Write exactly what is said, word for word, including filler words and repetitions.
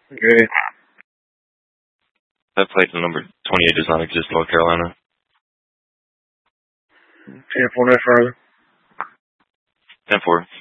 Okay. That flight number twenty-eight does not exist in North Carolina. ten four, no further. ten four.